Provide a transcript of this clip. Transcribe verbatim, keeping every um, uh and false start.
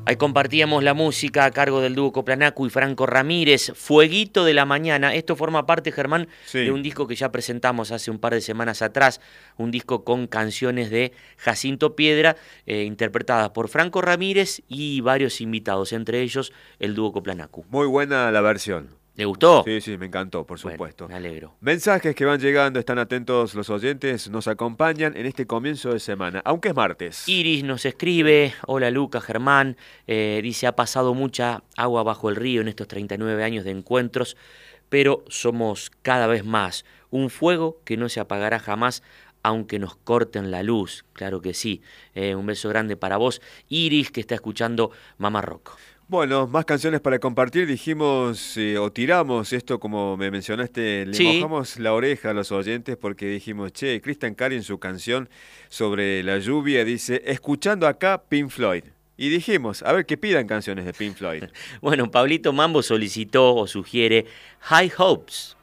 Ahí compartíamos la música a cargo del dúo Coplanacu y Franco Ramírez, Fueguito de la Mañana. Esto forma parte, Germán, sí. de un disco que ya presentamos hace un par de semanas atrás, un disco con canciones de Jacinto Piedra, eh, interpretadas por Franco Ramírez y varios invitados, entre ellos el dúo Coplanacu. Muy buena la versión. ¿Le gustó? Sí, sí, me encantó, por supuesto. Bueno, me alegro. Mensajes que van llegando, están atentos los oyentes, nos acompañan en este comienzo de semana, aunque es martes. Iris nos escribe, hola Lucas, Germán, eh, dice, ha pasado mucha agua bajo el río en estos treinta y nueve años de encuentros, pero somos cada vez más, un fuego que no se apagará jamás, aunque nos corten la luz, claro que sí. Eh, un beso grande para vos, Iris, que está escuchando Mamá Rock. Bueno, más canciones para compartir, dijimos, eh, o tiramos esto como me mencionaste, le sí. mojamos la oreja a los oyentes porque dijimos, che, Cristian Cari en su canción sobre la lluvia dice, escuchando acá Pink Floyd. Y dijimos, a ver que pidan canciones de Pink Floyd. Bueno, Pablito Mambo solicitó o sugiere High Hopes.